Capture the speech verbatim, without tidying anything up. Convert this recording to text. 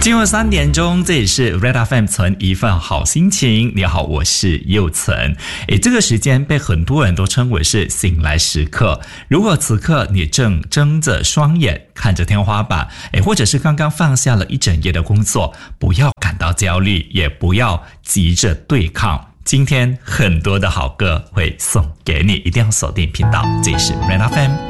进入三点钟，这里是 Red F M 存一份好心情。你好，我是佑存。诶，这个时间被很多人都称为是醒来时刻。如果此刻你正睁着双眼看着天花板，诶，或者是刚刚放下了一整夜的工作，不要感到焦虑，也不要急着对抗。今天很多的好歌会送给你，一定要锁定频道。这里是 Red F M。